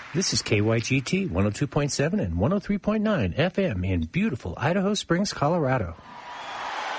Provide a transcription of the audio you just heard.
This is KYGT 102.7 and 103.9 FM in beautiful Idaho Springs, Colorado.